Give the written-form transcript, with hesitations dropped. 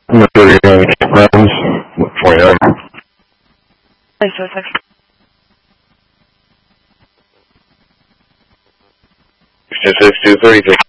I'm going to go to friends. 29. Thanks for a second. 66236.